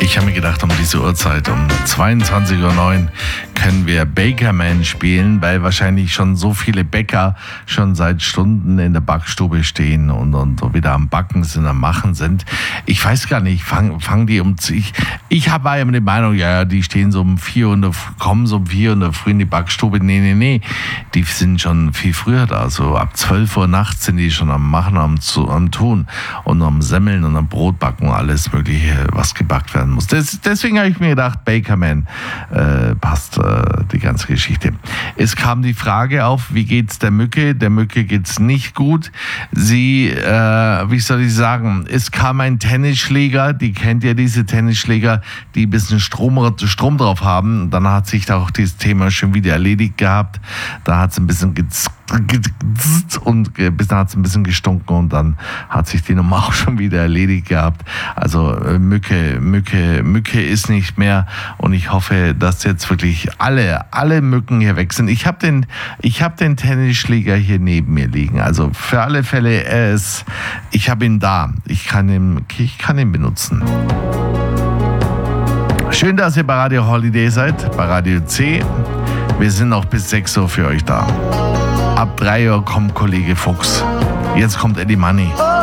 Ich habe mir gedacht, um diese Uhrzeit, um 22:09 Uhr, können wir Bakerman spielen, weil wahrscheinlich schon so viele Bäcker schon seit Stunden in der Backstube stehen und wieder am Backen sind, am Machen sind. Ich weiß gar nicht, fangen die ich war immer die Meinung, ja, die stehen so um 4 Uhr, kommen so um 4 Uhr früh in die Backstube. Nee, die sind schon viel früher da, so ab 12 Uhr nachts sind die schon am Machen, am Tun und am Semmeln und am Brotbacken und alles mögliche, was gebackt werden muss. Deswegen habe ich mir gedacht, Bakerman passt die ganze Geschichte. Es kam die Frage auf, wie geht's der Mücke? Der Mücke geht's nicht gut. Sie, wie soll ich sagen, es kam ein Tennisschläger, die kennt ja diese Tennisschläger, die ein bisschen Strom drauf haben. Dann hat sich auch dieses Thema schon wieder erledigt gehabt. Da hat es ein bisschen und bis dann hat es ein bisschen gestunken und dann hat sich die Nummer auch schon wieder erledigt gehabt. Also Mücke ist nicht mehr und ich hoffe, dass jetzt wirklich alle Mücken hier weg sind. Ich habe den Tennisschläger hier neben mir liegen. Also für alle Fälle, ich habe ihn da. Ich kann ihn benutzen. Schön, dass ihr bei Radio Holiday seid, bei Radio C. Wir sind noch bis 6 Uhr für euch da. Ab 3 Uhr kommt Kollege Fuchs. Jetzt kommt Eddie Money.